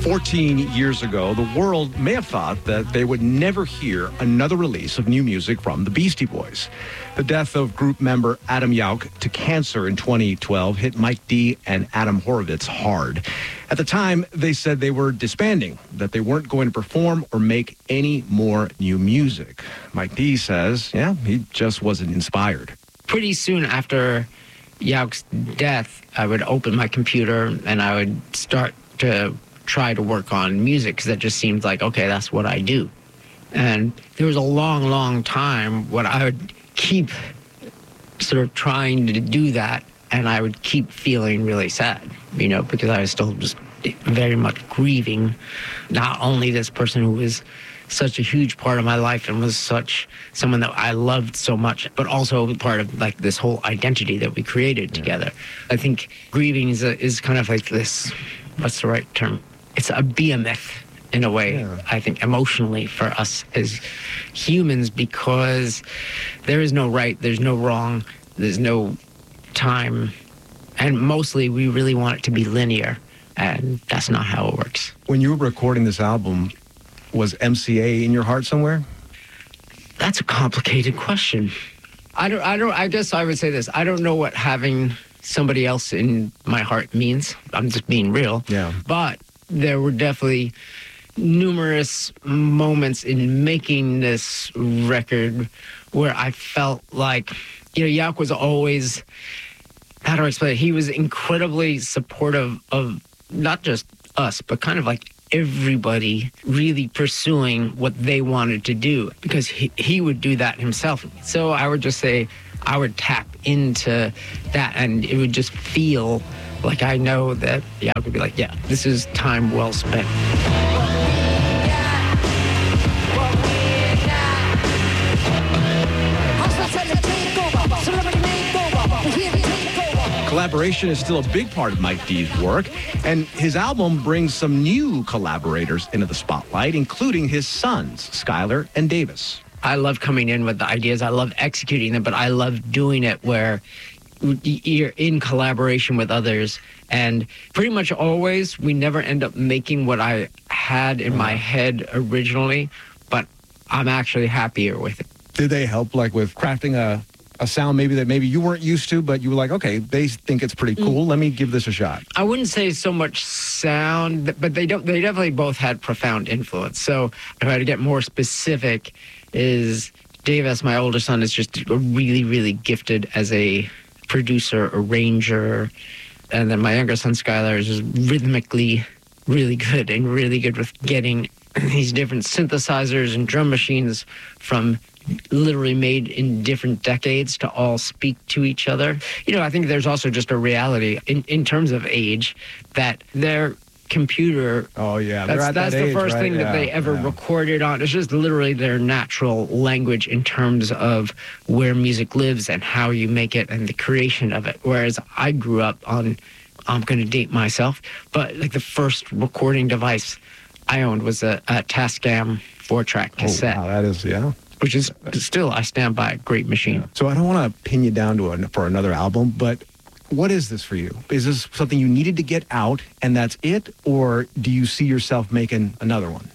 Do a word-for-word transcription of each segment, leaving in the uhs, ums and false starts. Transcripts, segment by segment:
fourteen years ago, the world may have thought that they would never hear another release of new music from the Beastie Boys. The death of group member Adam Yauch to cancer in twenty twelve hit Mike D and Adam Horovitz hard. At the time, they said they were disbanding, that they weren't going to perform or make any more new music. Mike D says, yeah, he just wasn't inspired. Pretty soon after Yauch's death, I would open my computer and I would start to try to work on music because that just seemed like, okay, that's what I do. And there was a long, long time when I would keep sort of trying to do that, and I would keep feeling really sad, you know, because I was still just very much grieving not only this person who was such a huge part of my life and was such someone that I loved so much, but also part of like this whole identity that we created together. I think grieving is, a, is kind of like this, what's the right term? It's a behemoth in a way, yeah. I think, emotionally for us as humans, because there is no right, there's no wrong, there's no time, and mostly we really want it to be linear, and that's not how it works. When you were recording this album, was M C A in your heart somewhere? That's a complicated question. I don't, I don't, I guess I would say this. I don't know what having somebody else in my heart means. I'm just being real. Yeah. But there were definitely numerous moments in making this record where I felt like, you know, Yauch was always, how do I explain it? He was incredibly supportive of not just us, but kind of like everybody really pursuing what they wanted to do, because he, he would do that himself. So I would just say I would tap into that, and it would just feel like I know that, yeah, I would be like, yeah, this is time well spent. Collaboration is still a big part of Mike D's work, and his album brings some new collaborators into the spotlight, including his sons, Skylar and Davis. I love coming in with the ideas. I love executing them, but I love doing it where you're in collaboration with others. And pretty much always, we never end up making what I had in my head originally, but I'm actually happier with it. Did they help, like, with crafting a... a sound maybe that maybe you weren't used to, but you were like, okay, they think it's pretty cool. Let me give this a shot. I wouldn't say so much sound, but they don't. They definitely both had profound influence. So if I had to get more specific, is Davis, my older son, is just really, really gifted as a producer, arranger. And then my younger son, Skylar, is just rhythmically really good and really good with getting these different synthesizers and drum machines from literally made in different decades to all speak to each other. You know, I think there's also just a reality in, in terms of age that their computer, oh yeah, that's, at that's that the age, first right? thing yeah, that they ever yeah. recorded on. It's just literally their natural language in terms of where music lives and how you make it and the creation of it. Whereas I grew up on, I'm going to date myself, but like the first recording device I owned was a, a Tascam four-track cassette. Oh, wow, that is, yeah. Which is still, I stand by, a great machine. Yeah. So I don't want to pin you down to a, for another album, but what is this for you? Is this something you needed to get out and that's it? Or do you see yourself making another one?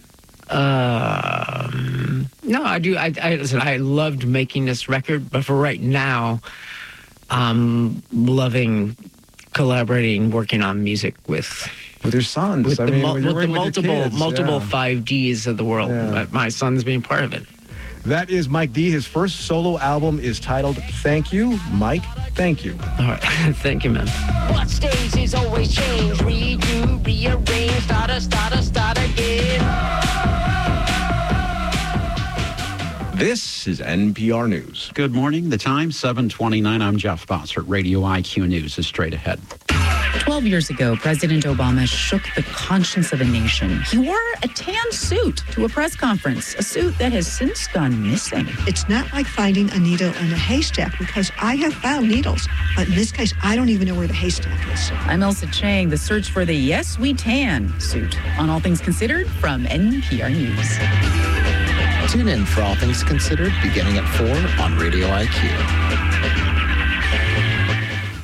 Um, no, I do. I, I, listen, I loved making this record, but for right now, I'm loving collaborating, working on music with... With your sons. With I the, mean, mul- with with the with multiple, kids, multiple yeah. five Ds of the world. Yeah. My, my son's being part of it. That is Mike D. His first solo album is titled Thank You. Mike, thank you. All right. Thank you, man. What stays is always change. Redo, rearrange, start a, start a, start again. This is N P R News. Good morning. The time, seven twenty-nine. I'm Jeff Bossert. Radio I Q News is straight ahead. Twelve years ago, President Obama shook the conscience of a nation. He wore a tan suit to a press conference, a suit that has since gone missing. It's not like finding a needle in a haystack, because I have found needles, but in this case, I don't even know where the haystack is. I'm Elsa Chang. The search for the Yes We Tan suit on All Things Considered from N P R News. Tune in for All Things Considered beginning at four on Radio I Q.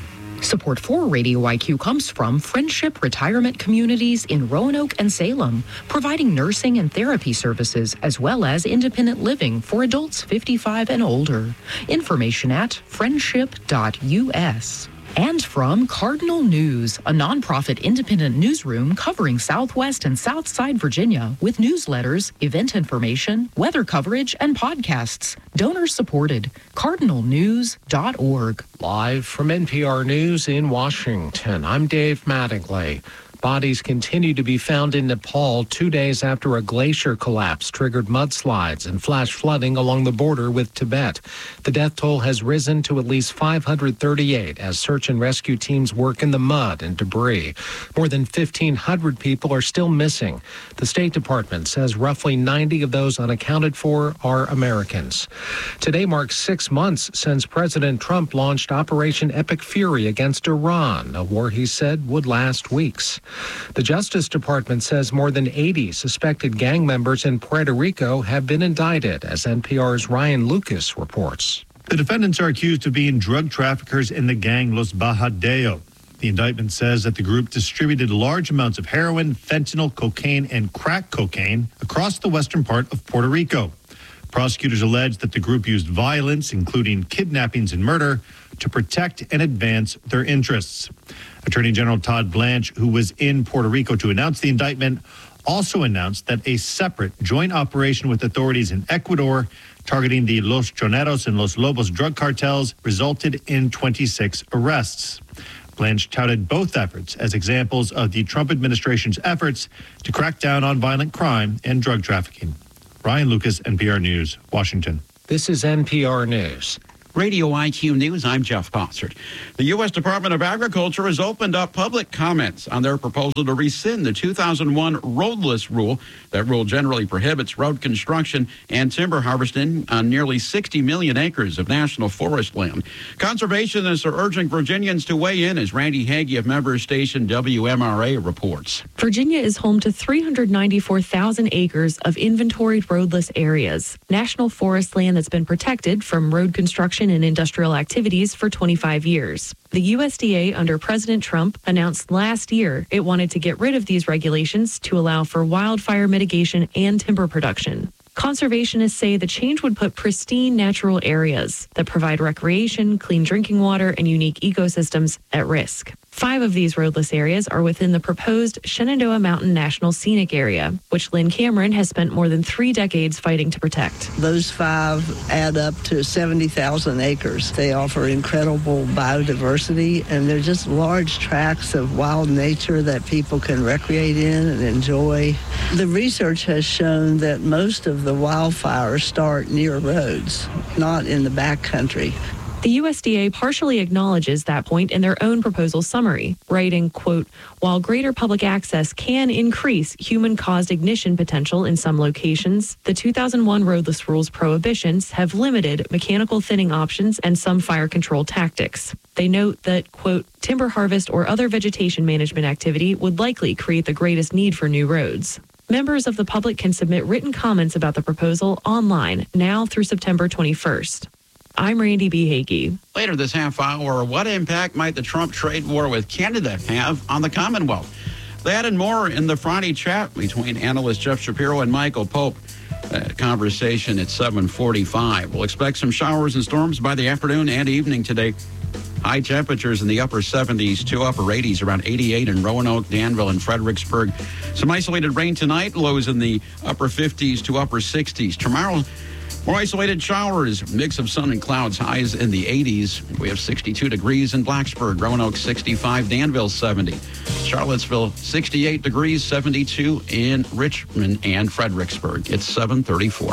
Support for Radio I Q comes from Friendship Retirement Communities in Roanoke and Salem, providing nursing and therapy services as well as independent living for adults fifty-five and older. Information at friendship dot U S. And from Cardinal News, a nonprofit independent newsroom covering Southwest and Southside Virginia with newsletters, event information, weather coverage, and podcasts. Donor supported. cardinal news dot org. Live from N P R News in Washington, I'm Dave Mattingly. Bodies continue to be found in Nepal two days after a glacier collapse triggered mudslides and flash flooding along the border with Tibet. The death toll has risen to at least five hundred thirty-eight as search and rescue teams work in the mud and debris. More than fifteen hundred people are still missing. The State Department says roughly ninety of those unaccounted for are Americans. Today marks six months since President Trump launched Operation Epic Fury against Iran, a war he said would last weeks. The Justice Department says more than eighty suspected gang members in Puerto Rico have been indicted, as N P R's Ryan Lucas reports. The defendants are accused of being drug traffickers in the gang Los Bajadeo. The indictment says that the group distributed large amounts of heroin, fentanyl, cocaine, and crack cocaine across the western part of Puerto Rico. Prosecutors allege that the group used violence, including kidnappings and murder, to protect and advance their interests. Attorney General Todd Blanche, who was in Puerto Rico to announce the indictment, also announced that a separate joint operation with authorities in Ecuador targeting the Los Choneros and Los Lobos drug cartels resulted in twenty-six arrests. Blanche touted both efforts as examples of the Trump administration's efforts to crack down on violent crime and drug trafficking. Ryan Lucas, N P R News, Washington. This is N P R News. Radio I Q News, I'm Jeff Bossert. The U S Department of Agriculture has opened up public comments on their proposal to rescind the two thousand one roadless rule. That rule generally prohibits road construction and timber harvesting on nearly sixty million acres of national forest land. Conservationists are urging Virginians to weigh in, as Randy Hagee of member station W M R A reports. Virginia is home to three hundred ninety-four thousand acres of inventoried roadless areas, national forest land that's been protected from road construction and industrial activities for twenty-five years. The U S D A under President Trump announced last year it wanted to get rid of these regulations to allow for wildfire mitigation and timber production. Conservationists say the change would put pristine natural areas that provide recreation, clean drinking water, and unique ecosystems at risk. Five of these roadless areas are within the proposed Shenandoah Mountain National Scenic Area, which Lynn Cameron has spent more than three decades fighting to protect. Those five add up to seventy thousand acres. They offer incredible biodiversity, and they're just large tracts of wild nature that people can recreate in and enjoy. The research has shown that most of the wildfires start near roads, not in the backcountry. The U S D A partially acknowledges that point in their own proposal summary, writing, quote, while greater public access can increase human-caused ignition potential in some locations, the two thousand one roadless rules prohibitions have limited mechanical thinning options and some fire control tactics. They note that, quote, timber harvest or other vegetation management activity would likely create the greatest need for new roads. Members of the public can submit written comments about the proposal online now through September twenty-first. I'm Randy B. Hagee. Later this half hour, what impact might the Trump trade war with Canada have on the Commonwealth? That and more in the Friday chat between analyst Jeff Shapiro and Michael Pope. Uh, conversation at seven forty-five. We'll expect some showers and storms by the afternoon and evening today. High temperatures in the upper seventies to upper eighties, around eighty-eight in Roanoke, Danville, and Fredericksburg. Some isolated rain tonight, lows in the upper fifties to upper sixties. Tomorrow, more isolated showers, mix of sun and clouds, highs in the eighties. We have sixty-two degrees in Blacksburg, Roanoke sixty-five, Danville seventy, Charlottesville sixty-eight degrees, seventy-two in Richmond and Fredericksburg. It's seven thirty-four.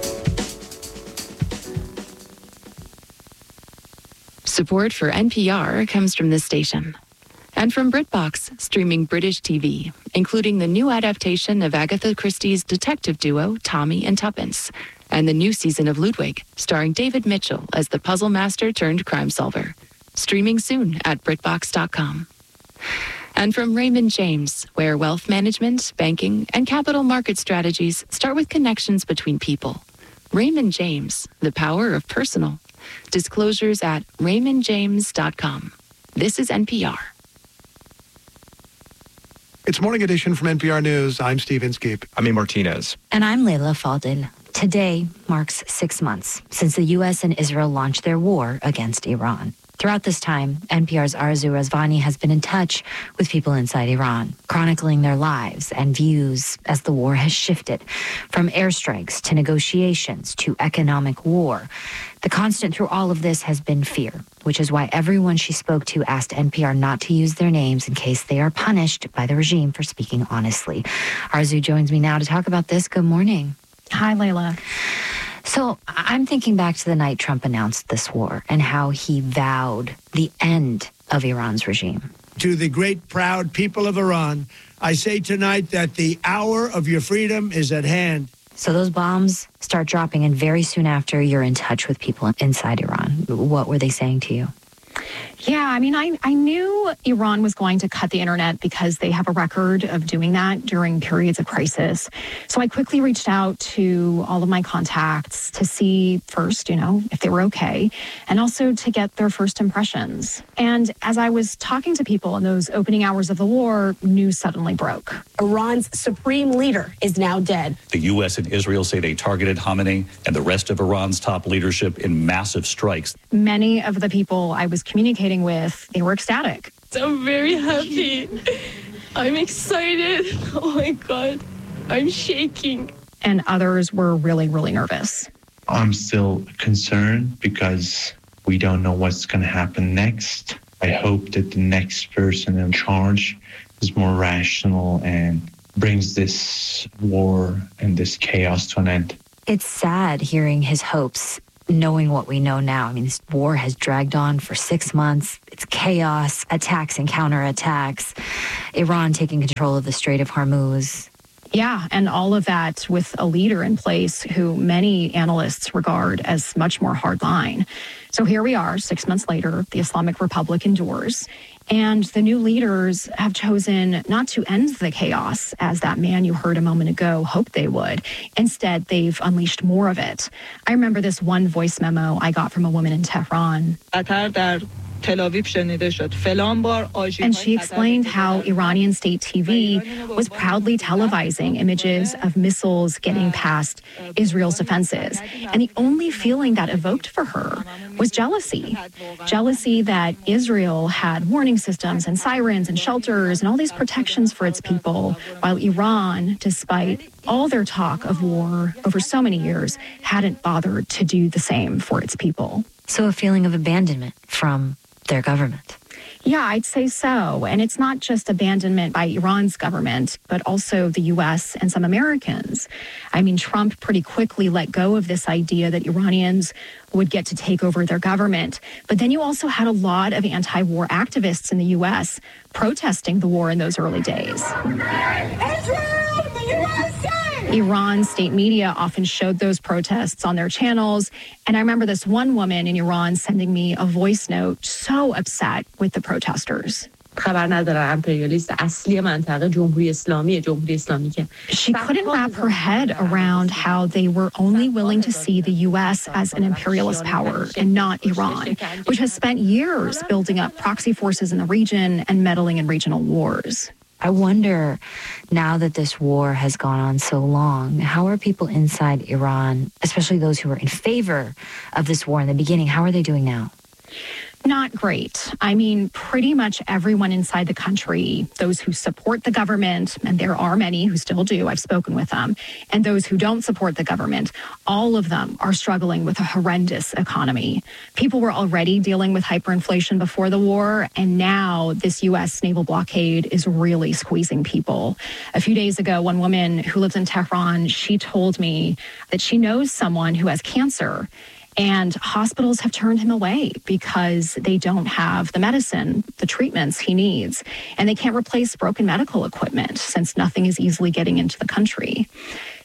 Support for N P R comes from this station. And from BritBox, streaming British T V, including the new adaptation of Agatha Christie's detective duo, Tommy and Tuppence, and the new season of Ludwig, starring David Mitchell as the puzzle master turned crime solver. Streaming soon at Britbox dot com. And from Raymond James, where wealth management, banking, and capital market strategies start with connections between people. Raymond James, the power of personal. Disclosures at Raymond James dot com. This is N P R. It's Morning Edition from N P R News. I'm Steve Inskeep. I'm A. Martinez. And I'm Leila Fadel. Today marks six months since the U S and Israel launched their war against Iran. Throughout this time, N P R's Arzu Razvani has been in touch with people inside Iran, chronicling their lives and views as the war has shifted from airstrikes to negotiations to economic war. The constant through all of this has been fear, which is why everyone she spoke to asked N P R not to use their names in case they are punished by the regime for speaking honestly. Arzu joins me now to talk about this. Good morning. Hi, Leila. So I'm thinking back to the night Trump announced this war and how he vowed the end of Iran's regime. To the great, proud people of Iran, I say tonight that the hour of your freedom is at hand. So those bombs start dropping, and very soon after, you're in touch with people inside Iran. What were they saying to you? Yeah, I mean, I, I knew Iran was going to cut the internet because they have a record of doing that during periods of crisis. So I quickly reached out to all of my contacts to see first, you know, if they were okay, and also to get their first impressions. And as I was talking to people in those opening hours of the war, news suddenly broke. Iran's supreme leader is now dead. The U S and Israel say they targeted Khamenei and the rest of Iran's top leadership in massive strikes. Many of the people I was communicating with, they were ecstatic. I'm very happy. I'm excited. Oh my God, I'm shaking. And others were really, really nervous. I'm still concerned because we don't know what's going to happen next. I hope that the next person in charge is more rational and brings this war and this chaos to an end. It's sad hearing his hopes, knowing what we know now. I mean, this war has dragged on for six months. It's chaos, attacks and counterattacks, Iran taking control of the Strait of Hormuz. Yeah, and all of that with a leader in place who many analysts regard as much more hardline. So here we are, six months later, the Islamic Republic endures, and the new leaders have chosen not to end the chaos, as that man you heard a moment ago hoped they would. Instead, they've unleashed more of it. I remember this one voice memo I got from a woman in Tehran. And she explained how Iranian state T V was proudly televising images of missiles getting past Israel's defenses. And the only feeling that evoked for her was jealousy. Jealousy that Israel had warning systems and sirens and shelters and all these protections for its people, while Iran, despite all their talk of war over so many years, hadn't bothered to do the same for its people. So a feeling of abandonment from their government. Yeah, I'd say so. And it's not just abandonment by Iran's government, but also the U S and some Americans. I mean, Trump pretty quickly let go of this idea that Iranians would get to take over their government. But then you also had a lot of anti-war activists in the U S protesting the war in those early days. Israel, the U S A! Iran state media often showed those protests on their channels. And I remember this one woman in Iran sending me a voice note so upset with the protesters. She couldn't wrap her head around how they were only willing to see the U S as an imperialist power and not Iran, which has spent years building up proxy forces in the region and meddling in regional wars. I wonder, now that this war has gone on so long, how are people inside Iran, especially those who were in favor of this war in the beginning, how are they doing now? Not great. I mean, pretty much everyone inside the country, those who support the government, and there are many who still do, I've spoken with them, and those who don't support the government, all of them are struggling with a horrendous economy. People were already dealing with hyperinflation before the war, and now this U S naval blockade is really squeezing people. A few days ago, one woman who lives in Tehran, she told me that she knows someone who has cancer. And hospitals have turned him away because they don't have the medicine, the treatments he needs. And they can't replace broken medical equipment since nothing is easily getting into the country.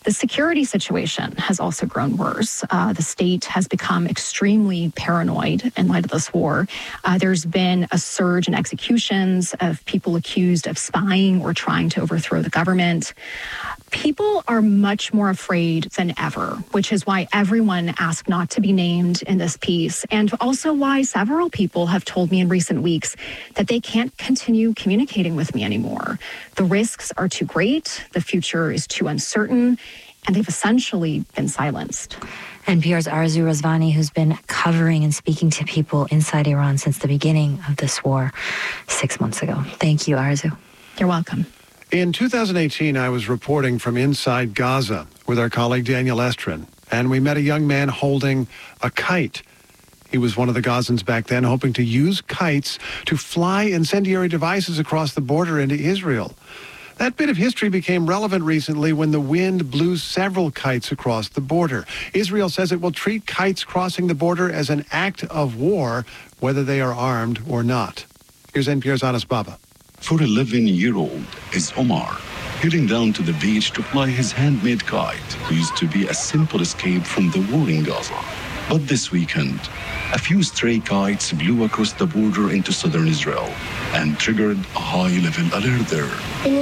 The security situation has also grown worse. Uh, the state has become extremely paranoid in light of this war. Uh, there's been a surge in executions of people accused of spying or trying to overthrow the government. People are much more afraid than ever, which is why everyone asked not to be named in this piece, and also why several people have told me in recent weeks that they can't continue communicating with me anymore. The risks are too great, the future is too uncertain, and they've essentially been silenced. N P R's Arzu Razvani, who's been covering and speaking to people inside Iran since the beginning of this war six months ago. Thank you, Arzu. You're welcome. In two thousand eighteen, I was reporting from inside Gaza with our colleague Daniel Estrin, and we met a young man holding a kite. He was one of the Gazans back then, hoping to use kites to fly incendiary devices across the border into Israel. That bit of history became relevant recently when the wind blew several kites across the border. Israel says it will treat kites crossing the border as an act of war, whether they are armed or not. Here's N P R's Anas Baba. For eleven-year-old is Omar, heading down to the beach to fly his handmade kite, who used to be a simple escape from the war in Gaza. But this weekend, a few stray kites blew across the border into southern Israel and triggered a high-level alert there.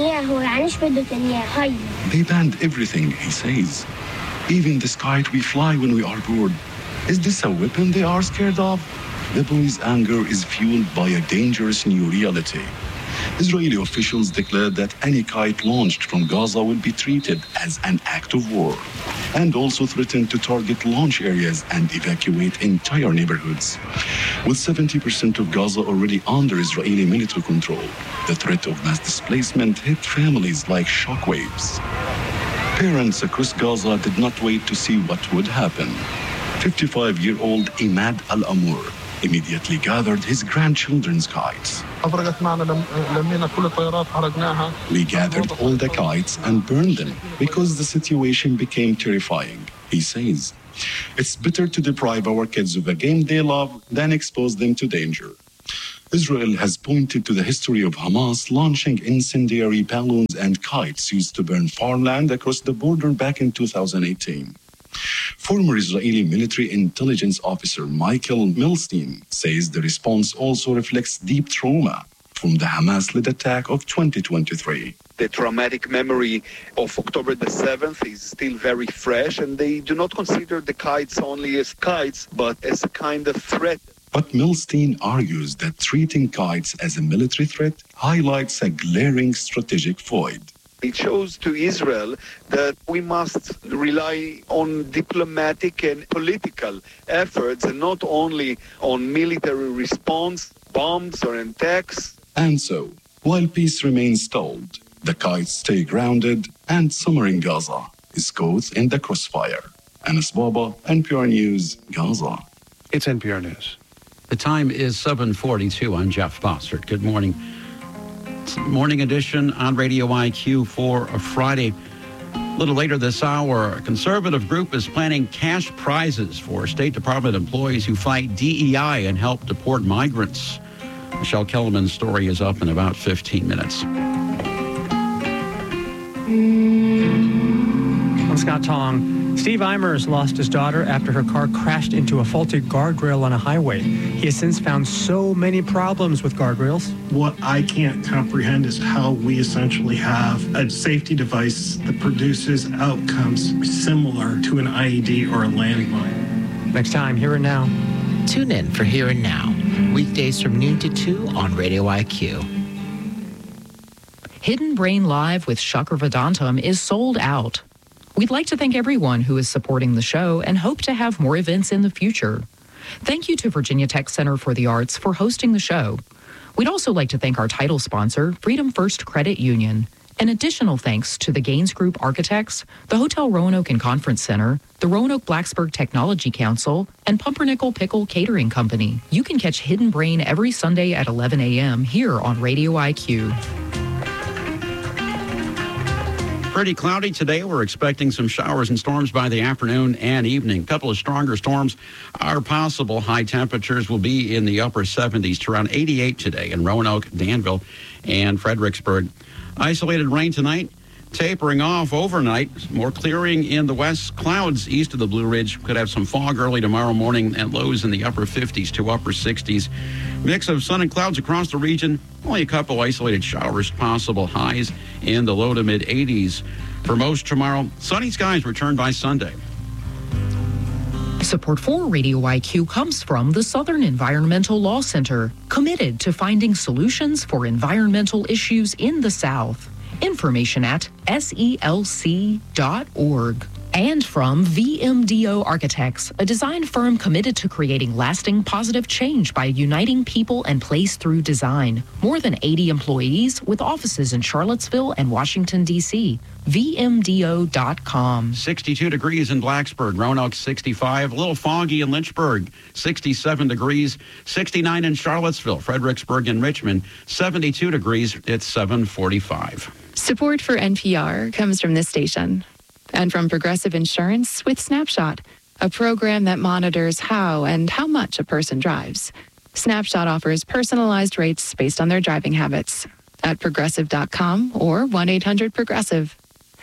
They banned everything, he says. Even this kite we fly when we are bored. Is this a weapon they are scared of? The boy's anger is fueled by a dangerous new reality. Israeli officials declared that any kite launched from Gaza will be treated as an act of war, and also threatened to target launch areas and evacuate entire neighborhoods. With seventy percent of Gaza already under Israeli military control, the threat of mass displacement hit families like shockwaves. Parents across Gaza did not wait to see what would happen. fifty-five-year-old Imad Al-Amour immediately gathered his grandchildren's kites. We gathered all the kites and burned them because the situation became terrifying, he says. It's better to deprive our kids of a game they love than expose them to danger. Israel has pointed to the history of Hamas launching incendiary balloons and kites used to burn farmland across the border back in two thousand eighteen. Former Israeli military intelligence officer Michael Milstein says the response also reflects deep trauma from the Hamas-led attack of twenty twenty-three. The traumatic memory of October the seventh is still very fresh, and they do not consider the kites only as kites, but as a kind of threat. But Milstein argues that treating kites as a military threat highlights a glaring strategic void. It shows to Israel that we must rely on diplomatic and political efforts and not only on military response, bombs or attacks. And so, while peace remains stalled, the kites stay grounded and summer in Gaza is caught in the crossfire. Anas Baba, N P R News, Gaza. It's N P R News. The time is seven forty-two. I'm Jeff Bossert. Good morning. Morning edition on Radio I Q for a Friday. A little later this hour, a conservative group is planning cash prizes for State Department employees who fight D E I and help deport migrants. Michelle Kellerman's story is up in about fifteen minutes. I'm Scott Tong. Steve Eimers lost his daughter after her car crashed into a faulty guardrail on a highway. He has since found so many problems with guardrails. What I can't comprehend is how we essentially have a safety device that produces outcomes similar to an I E D or a landmine. Next time, Here and Now. Tune in for Here and Now, weekdays from noon to two on Radio I Q. Hidden Brain Live with Shankar Vedantam is sold out. We'd like to thank everyone who is supporting the show and hope to have more events in the future. Thank you to Virginia Tech Center for the Arts for hosting the show. We'd also like to thank our title sponsor, Freedom First Credit Union. An additional thanks to the Gaines Group Architects, the Hotel Roanoke and Conference Center, the Roanoke Blacksburg Technology Council, and Pumpernickel Pickle Catering Company. You can catch Hidden Brain every Sunday at eleven a.m. here on Radio I Q. Pretty cloudy today. We're expecting some showers and storms by the afternoon and evening. A couple of stronger storms are possible. High temperatures will be in the upper seventies to around eighty-eight today in Roanoke, Danville, and Fredericksburg. Isolated rain tonight. tapering off overnight. More clearing in the west. Clouds east of the Blue Ridge. Could have some fog early tomorrow morning and lows in the upper fifties to upper sixties. Mix of sun and clouds across the region. Only a couple isolated showers possible. Highs in the low to mid eighties. For most tomorrow, sunny skies return by Sunday. Support for Radio I Q comes from the Southern Environmental Law Center, committed to finding solutions for environmental issues in the South. Information at S E L C dot org. And from V M D O Architects, a design firm committed to creating lasting positive change by uniting people and place through design. More than eighty employees with offices in Charlottesville and Washington, D C V M D O dot com. sixty-two degrees in Blacksburg, Roanoke sixty-five, a little foggy in Lynchburg, sixty-seven degrees, sixty-nine in Charlottesville, Fredericksburg, and Richmond, seventy-two degrees. It's seven forty-five. Support for N P R comes from this station and from Progressive Insurance with Snapshot, a program that monitors how and how much a person drives. Snapshot offers personalized rates based on their driving habits at progressive dot com or one eight hundred progressive.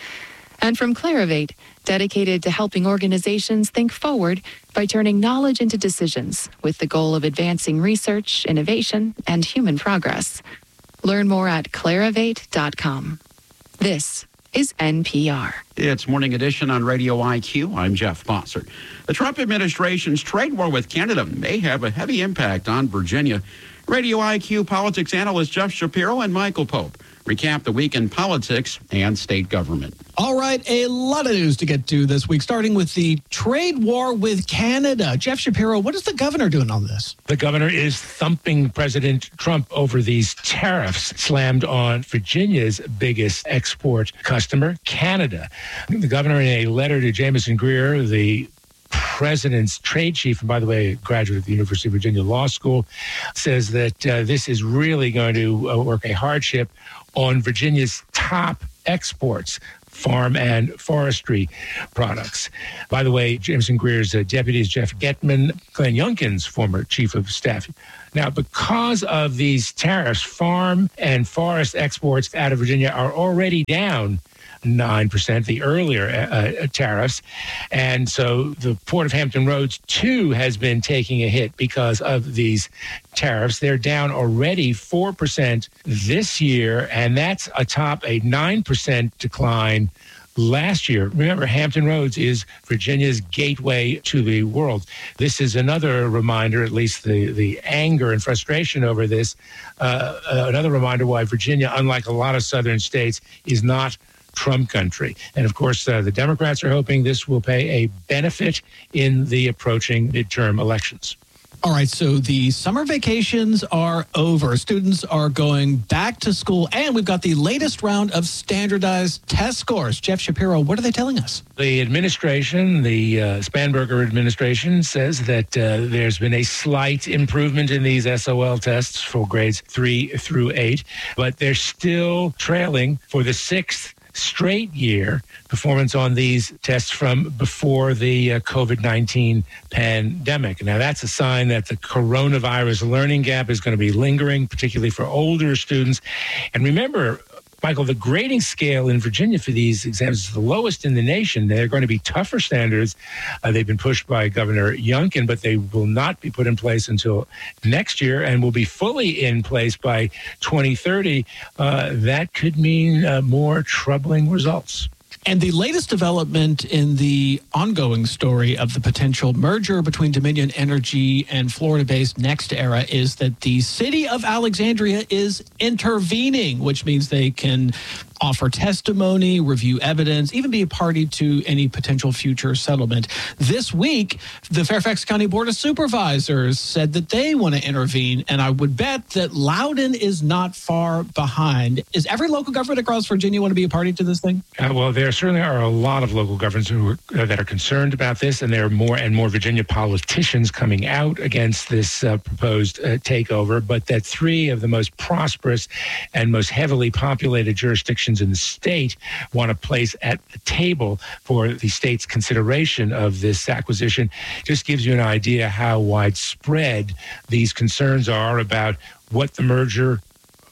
And from Clarivate, dedicated to helping organizations think forward by turning knowledge into decisions with the goal of advancing research, innovation, and human progress. Learn more at clarivate dot com. This is N P R. It's Morning Edition on Radio I Q. I'm Jeff Bossert. The Trump administration's trade war with Canada may have a heavy impact on Virginia. Radio I Q politics analyst Jeff Shapiro and Michael Pope recap the week in politics and state government. All right, a lot of news to get to this week, starting with the trade war with Canada. Jeff Shapiro, what is the governor doing on this? The governor is thumping President Trump over these tariffs slammed on Virginia's biggest export customer, Canada. The governor, in a letter to Jameson Greer, the president's trade chief, and by the way, a graduate of the University of Virginia Law School, says that uh, this is really going to uh, work a hardship on Virginia's top exports, farm and forestry products. By the way, Jameson Greer's uh, deputy is Jeff Getman, Glenn Youngkin's former chief of staff. Now, because of these tariffs, farm and forest exports out of Virginia are already down nine percent, the earlier uh, tariffs. And so the Port of Hampton Roads, too, has been taking a hit because of these tariffs. They're down already four percent this year, and that's atop a nine percent decline last year. Remember, Hampton Roads is Virginia's gateway to the world. This is another reminder, at least the, the anger and frustration over this, uh, uh, another reminder why Virginia, unlike a lot of southern states, is not Trump country. And of course, uh, the Democrats are hoping this will pay a benefit in the approaching midterm elections. All right, so the summer vacations are over. Students are going back to school, and we've got the latest round of standardized test scores. Jeff Shapiro, what are they telling us? The administration, the uh, Spanberger administration, says that uh, there's been a slight improvement in these S O L tests for grades three through eight, but they're still trailing for the sixth straight year performance on these tests from before the uh, COVID nineteen pandemic. Now, that's a sign that the coronavirus learning gap is going to be lingering, particularly for older students. And remember, Michael, the grading scale in Virginia for these exams is the lowest in the nation. They're going to be tougher standards. Uh, they've been pushed by Governor Youngkin, but they will not be put in place until next year and will be fully in place by twenty thirty. Uh, that could mean uh, more troubling results. And the latest development in the ongoing story of the potential merger between Dominion Energy and Florida-based NextEra is that the city of Alexandria is intervening, which means they can offer testimony, review evidence, even be a party to any potential future settlement. This week, the Fairfax County Board of Supervisors said that they want to intervene, and I would bet that Loudoun is not far behind. Is every local government across Virginia want to be a party to this thing? Uh, well, there certainly are a lot of local governments who are, uh, that are concerned about this, and there are more and more Virginia politicians coming out against this uh, proposed uh, takeover, but that three of the most prosperous and most heavily populated jurisdictions in the state want a place at the table for the state's consideration of this acquisition. Just gives you an idea how widespread these concerns are about what the merger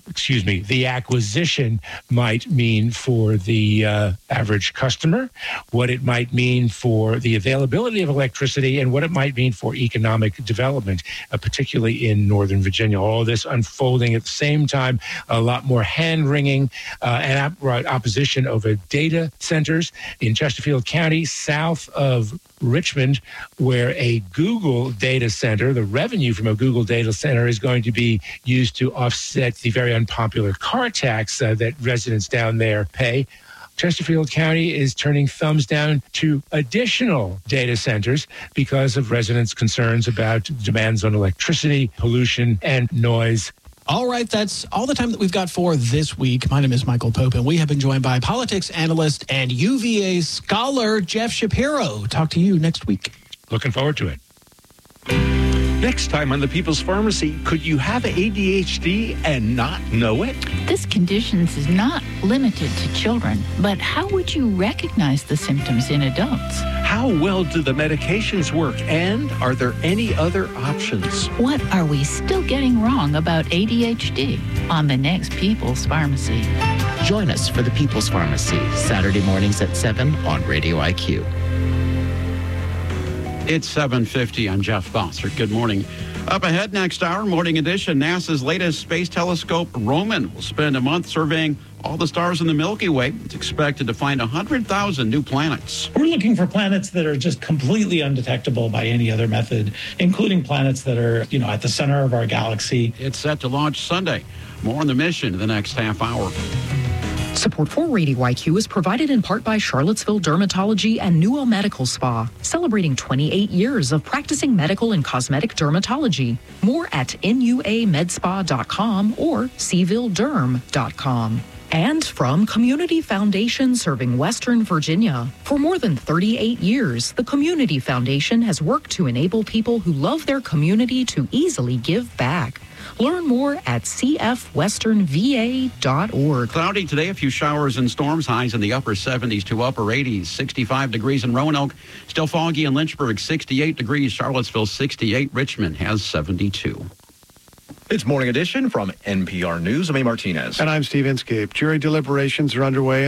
excuse me, the acquisition might mean for the uh, average customer, what it might mean for the availability of electricity, and what it might mean for economic development, uh, particularly in Northern Virginia. All this unfolding at the same time, a lot more hand-wringing uh, and outright opposition over data centers in Chesterfield County, south of Richmond, where a Google data center, the revenue from a Google data center is going to be used to offset the very unpopular car tax uh, that residents down there pay. Chesterfield County is turning thumbs down to additional data centers because of residents' concerns about demands on electricity, pollution, and noise. All right, that's all the time that we've got for this week. My name is Michael Pope, and we have been joined by politics analyst and U V A scholar Jeff Shapiro. Talk to you next week. Looking forward to it. Next time on The People's Pharmacy, could you have A D H D and not know it? This condition is not limited to children, but how would you recognize the symptoms in adults? How well do the medications work, and are there any other options? What are we still getting wrong about A D H D on the next People's Pharmacy? Join us for The People's Pharmacy, Saturday mornings at seven on Radio I Q. It's seven fifty. I'm Jeff Foster. Good morning. Up ahead next hour, morning edition, NASA's latest space telescope, Roman, will spend a month surveying all the stars in the Milky Way. It's expected to find one hundred thousand new planets. We're looking for planets that are just completely undetectable by any other method, including planets that are, you know, at the center of our galaxy. It's set to launch Sunday. More on the mission in the next half hour. Support for Radio I Q is provided in part by Charlottesville Dermatology and Newell Medical Spa, celebrating twenty-eight years of practicing medical and cosmetic dermatology. More at N U A med spa dot com or C ville derm dot com. And from Community Foundation serving Western Virginia. For more than thirty-eight years, the Community Foundation has worked to enable people who love their community to easily give back. Learn more at c f western v a dot org. Cloudy today, a few showers and storms, highs in the upper seventies to upper eighties, sixty-five degrees in Roanoke, still foggy in Lynchburg, sixty-eight degrees, Charlottesville, sixty-eight, Richmond has seventy-two. It's Morning Edition from N P R News. I'm A. Martinez. And I'm Steve Inscape. Jury deliberations are underway